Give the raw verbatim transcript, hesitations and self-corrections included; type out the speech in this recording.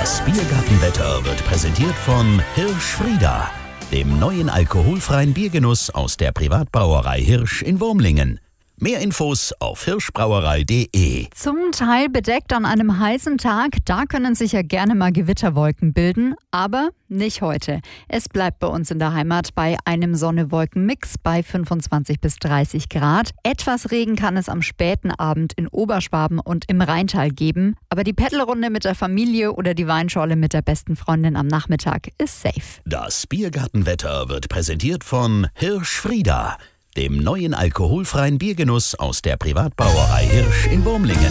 Das Biergartenwetter wird präsentiert von Hirsch Frieda, dem neuen alkoholfreien Biergenuss aus der Privatbrauerei Hirsch in Wurmlingen. Mehr Infos auf hirschbrauerei punkt de. Zum Teil bedeckt an einem heißen Tag, da können sich ja gerne mal Gewitterwolken bilden, aber nicht heute. Es bleibt bei uns in der Heimat bei einem Sonne-Wolken-Mix bei fünfundzwanzig bis dreißig Grad. Etwas Regen kann es am späten Abend in Oberschwaben und im Rheintal geben, aber die Paddelrunde mit der Familie oder die Weinschorle mit der besten Freundin am Nachmittag ist safe. Das Biergartenwetter wird präsentiert von Hirsch Frieda, dem neuen alkoholfreien Biergenuss aus der Privatbrauerei Hirsch in Wurmlingen.